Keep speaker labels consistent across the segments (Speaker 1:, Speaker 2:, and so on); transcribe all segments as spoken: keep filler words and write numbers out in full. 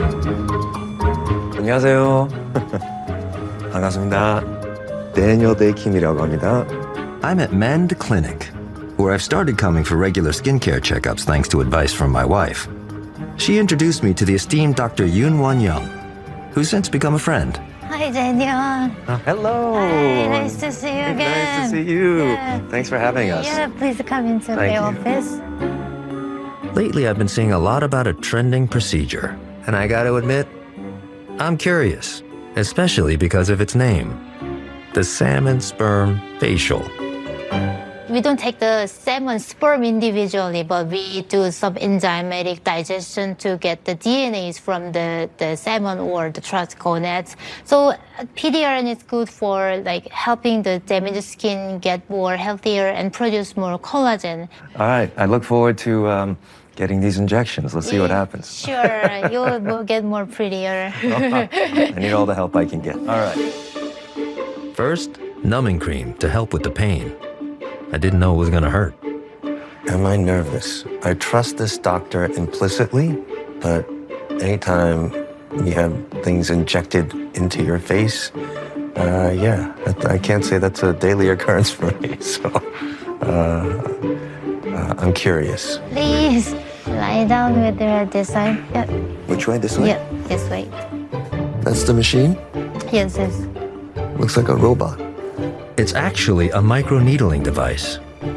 Speaker 1: 안녕하세요. 반갑습니다. Daniel Dae Kim이라고 합니다.
Speaker 2: I'm at Mend Clinic, where I've started coming for regular skincare checkups thanks to advice from my wife. She introduced me to the esteemed Doctor Yoon Won Young, who's since become a friend.
Speaker 3: Hi, Daniel.
Speaker 1: Uh, hello.
Speaker 3: Hi, nice to see you again.
Speaker 1: Nice to see you.
Speaker 3: Yeah.
Speaker 1: Thanks for having us.
Speaker 3: Yeah, please come into
Speaker 1: Thank
Speaker 3: the
Speaker 1: you.
Speaker 3: office.
Speaker 2: Lately, I've been seeing a lot about a trending procedure, and I gotta admit, I'm curious, especially because of its name, the salmon sperm facial.
Speaker 3: We don't take the salmon sperm individually, but we do some enzymatic digestion to get the D N As from the, the salmon or the trout gonads. So P D R N is good for like helping the damaged skin get more healthier and produce more collagen.
Speaker 1: All right. I look forward to um, getting these injections. Let's see what
Speaker 3: Yeah,
Speaker 1: happens.
Speaker 3: Sure, you'll will get more prettier.
Speaker 1: I need all the help I can get. All right.
Speaker 2: First, numbing cream to help with the pain. I didn't know it was gonna hurt.
Speaker 1: Am I nervous? I trust this doctor implicitly, but anytime you have things injected into your face, uh, yeah, I, I can't say that's a daily occurrence for me. So uh, uh, I'm curious.
Speaker 3: Please lie down with your head this side. Yep.
Speaker 1: Which way? This way?
Speaker 3: Yep, this way.
Speaker 1: That's the machine?
Speaker 3: Yes, yes.
Speaker 1: Looks like a robot.
Speaker 2: It's actually a microneedling device.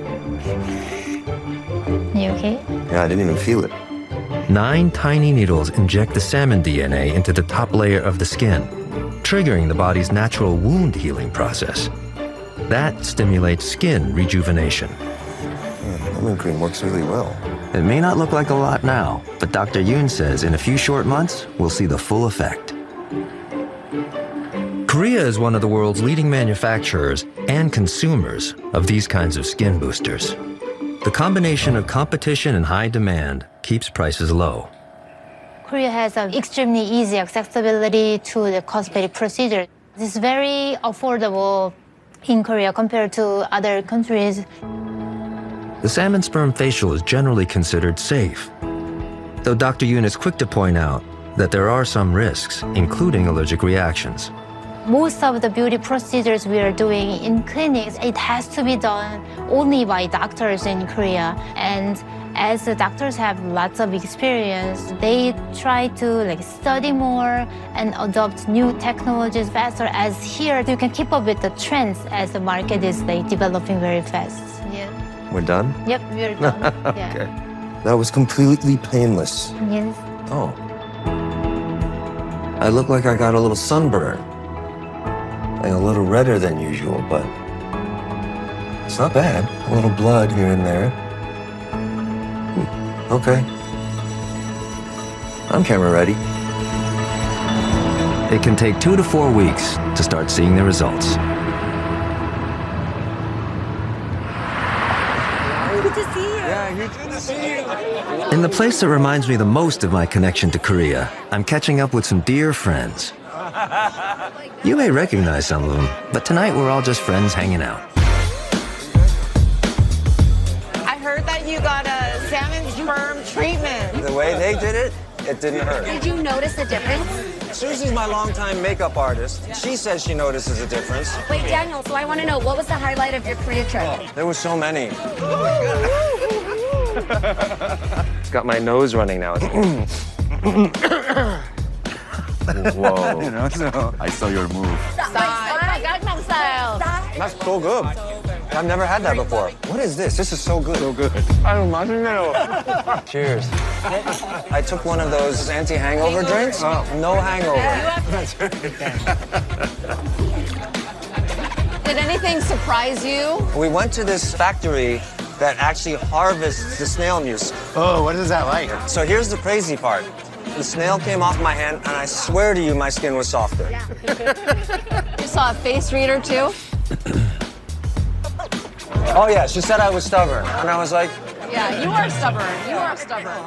Speaker 3: You okay?
Speaker 1: Yeah, I didn't even feel it.
Speaker 2: Nine tiny needles inject the salmon D N A into the top layer of the skin, triggering the body's natural wound healing process. That stimulates skin rejuvenation.
Speaker 1: Yeah, lemon cream works really well.
Speaker 2: It may not look like a lot now, but Doctor Yoon says in a few short months, we'll see the full effect. Korea is one of the world's leading manufacturers and consumers of these kinds of skin boosters. The combination of competition and high demand keeps prices low.
Speaker 3: Korea has an extremely easy accessibility to the cosmetic procedure. It's very affordable in Korea compared to other countries.
Speaker 2: The salmon sperm facial is generally considered safe, though Doctor Yoon is quick to point out that there are some risks, including allergic reactions.
Speaker 3: Most of the beauty procedures we are doing in clinics, it has to be done only by doctors in Korea. And as the doctors have lots of experience, they try to like study more and adopt new technologies faster. As here, you can keep up with the trends as the market is like developing very fast. Yeah.
Speaker 1: We're done?
Speaker 3: Yep, we're done. Yeah.
Speaker 1: Okay. That was completely painless.
Speaker 3: Yes.
Speaker 1: Oh. I look like I got a little sunburn. Like a little redder than usual, but it's not bad. A little blood here and there. Hmm. Okay. I'm camera ready.
Speaker 2: It can take two to four weeks to start seeing the results.
Speaker 4: Good to see you.
Speaker 1: Yeah, you good to see you.
Speaker 2: In the place that reminds me the most of my connection to Korea, I'm catching up with some dear friends. You may recognize some of them, but tonight we're all just friends hanging out.
Speaker 4: I heard that you got a salmon sperm treatment.
Speaker 5: The way they did it, it didn't hurt.
Speaker 6: Did you notice the difference?
Speaker 5: Susie's my longtime makeup artist. She says she notices a difference.
Speaker 6: Wait, Daniel, so I want to know, what was the highlight of your Korea trip?
Speaker 5: There were so many.
Speaker 1: It's got my nose running now. Whoa.
Speaker 7: You know, so I saw your move.
Speaker 4: Gangnam style.
Speaker 5: That's so good. I've never had that before. What is this? This is so good. So good. Cheers. I took one of those anti-hangover drinks. No hangover.
Speaker 4: Did anything surprise you?
Speaker 5: We went to this factory that actually harvests the snail mucus.
Speaker 7: Oh, what is that like?
Speaker 5: So here's the crazy part. The snail came off my hand, and I swear to you, my skin was softer.
Speaker 4: You saw a face reader too?
Speaker 5: Oh, yeah, she said I was stubborn. And I was like,
Speaker 4: Yeah, you are stubborn. You are stubborn.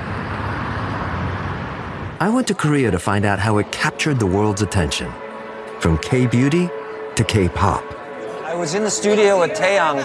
Speaker 2: I went to Korea to find out how it captured the world's attention, from K-beauty to K-pop.
Speaker 5: I was in the studio with Taeyang